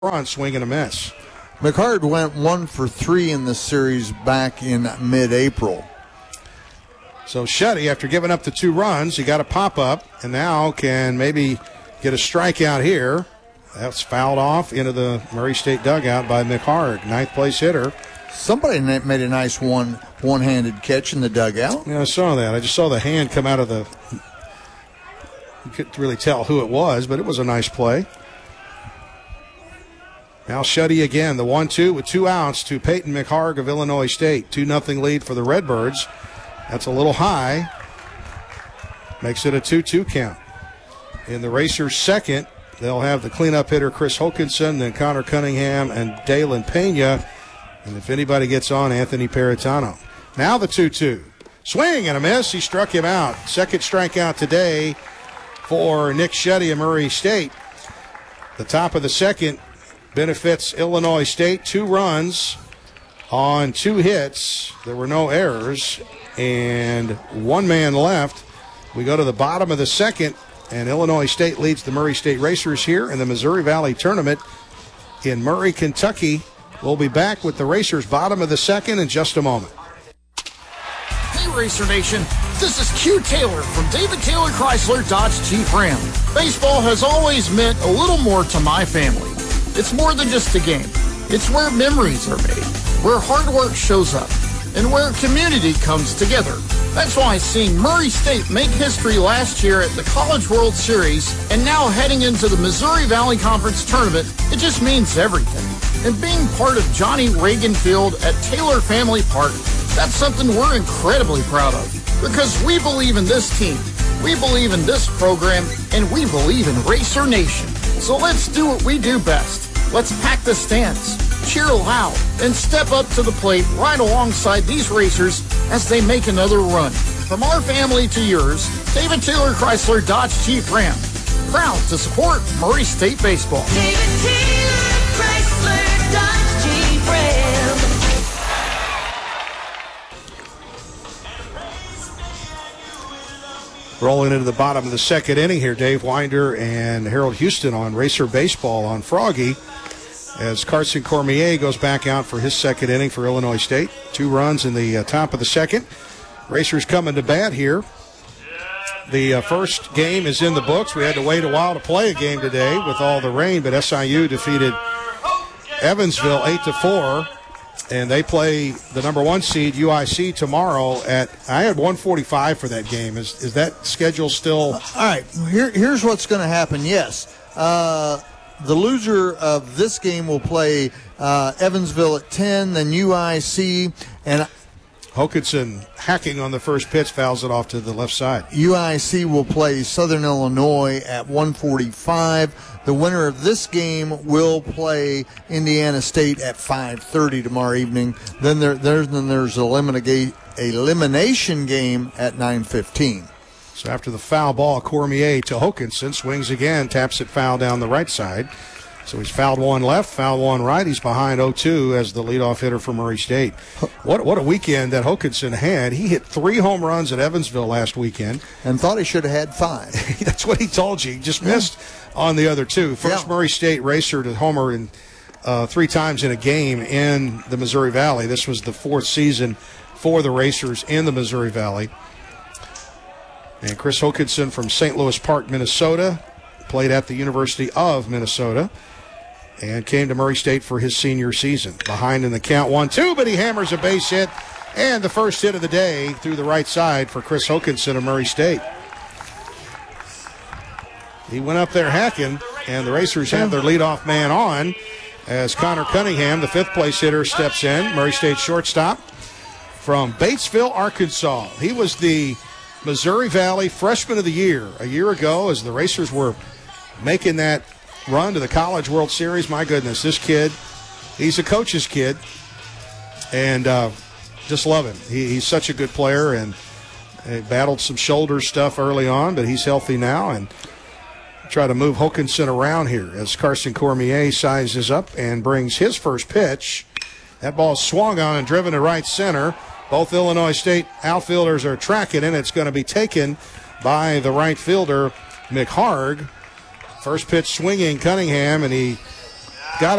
on swing and a miss. McHarg went 1 for 3 in this series back in mid-April. So Shetty, after giving up the 2 runs, he got a pop-up and now can maybe get a strikeout here. That's fouled off into the Murray State dugout by McHarg, 9th place hitter. Somebody made a nice one-handed catch in the dugout. Yeah, I saw that. I just saw the hand come out of the... You couldn't really tell who it was, but it was a nice play. Now Shetty again, the 1-2 with 2 outs to Peyton McHarg of Illinois State. 2-0 lead for the Redbirds. That's a little high. Makes it a 2-2 count. In the Racers' second, they'll have the cleanup hitter Chris Hokanson, then Connor Cunningham and Dalen Pena. And if anybody gets on, Anthony Peritano. Now the 2-2. Swing and a miss. He struck him out. Second strikeout today for Nick Shetty of Murray State. The top of the second benefits Illinois State. 2 runs on 2 hits. There were no errors. And 1 man left. We go to the bottom of the second, and Illinois State leads the Murray State Racers here in the Missouri Valley Tournament in Murray, Kentucky. We'll be back with the Racers bottom of the second in just a moment. Hey Racer Nation, this is Q Taylor from David Taylor Chrysler Dodge Jeep Ram. Baseball has always meant a little more to my family. It's more than just a game. It's where memories are made, where hard work shows up, and where community comes together. That's why seeing Murray State make history last year at the College World Series and now heading into the Missouri Valley Conference Tournament, it just means everything. And being part of Johnny Reagan Field at Taylor Family Park, that's something we're incredibly proud of. Because we believe in this team, we believe in this program, and we believe in Racer Nation. So let's do what we do best. Let's pack the stands, cheer loud, and step up to the plate right alongside these racers as they make another run. From our family to yours, David Taylor Chrysler Dodge Jeep Ram. Proud to support Murray State baseball. David Taylor Chrysler Dodge Jeep Ram. Rolling into the bottom of the second inning here, Dave Winder and Harold Houston on Racer Baseball on Froggy, as Carson Cormier goes back out for his second inning for Illinois State. 2 runs in the top of the second. Racers coming to bat here. The first game is in the books. We had to wait a while to play a game today with all the rain, but SIU defeated Evansville 8-4, and they play the number 1 seed UIC tomorrow at, I had 1:45 for that game. Is that schedule still? All right, here's what's going to happen. Yes. The loser of this game will play Evansville at 10, then UIC, and Hokanson hacking on the first pitch, fouls it off to the left side. UIC will play Southern Illinois at 1:45. The winner of this game will play Indiana State at 5:30 tomorrow evening. Then there's elimination game at 9:15. So after the foul ball, Cormier to Hokanson, swings again, taps it foul down the right side. So he's fouled 1 left, fouled 1 right. He's behind 0-2 as the leadoff hitter for Murray State. What a weekend that Hokanson had. He hit 3 home runs at Evansville last weekend. And thought he should have had 5. That's what he told you. He just missed on the other 2. First Murray State racer to homer in 3 times in a game in the Missouri Valley. This was the 4th season for the Racers in the Missouri Valley. And Chris Hokanson from St. Louis Park, Minnesota, played at the University of Minnesota and came to Murray State for his senior season. Behind in the count 1-2, but he hammers a base hit, and the first hit of the day through the right side for Chris Hokanson of Murray State. He went up there hacking, and the Racers have their leadoff man on as Connor Cunningham, the 5th place hitter, steps in. Murray State shortstop from Batesville, Arkansas. He was the Missouri Valley Freshman of the Year a year ago as the Racers were making that run to the College World Series. My goodness, this kid, he's a coach's kid, and just love him. He's such a good player, and he battled some shoulder stuff early on, but he's healthy now, and try to move Hokanson around here as Carson Cormier sizes up and brings his first pitch. That ball swung on and driven to right center. Both Illinois State outfielders are tracking it. It's going to be taken by the right fielder, McHarg. First pitch swinging Cunningham, and he